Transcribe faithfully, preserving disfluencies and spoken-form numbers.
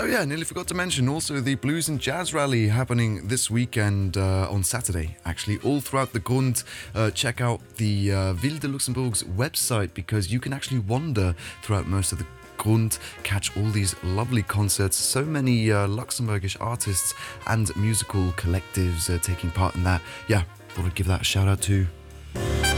yeah, nearly forgot to mention also the Blues and Jazz Rally happening this weekend uh, on Saturday, actually, all throughout the Grund. Uh, check out the uh, Ville de Luxembourg's website because you can actually wander throughout most of the Grund, catch all these lovely concerts, so many uh, Luxembourgish artists and musical collectives uh, taking part in that. Yeah, thought I'd give that a shout out to